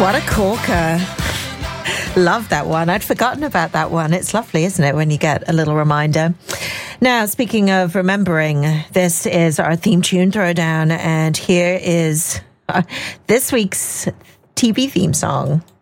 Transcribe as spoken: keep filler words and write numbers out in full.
What a corker. Love that one. I'd forgotten about that one. It's lovely, isn't it, when you get a little reminder. Now, speaking of remembering, this is our theme tune throwdown, and here is uh, this week's T V theme song.